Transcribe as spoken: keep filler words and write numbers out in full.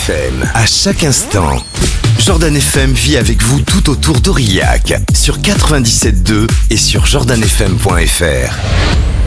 F M, à chaque instant. Jordan F M vit avec vous tout autour d'Aurillac, sur quatre-vingt-dix-sept point deux et sur jordan f m point f r.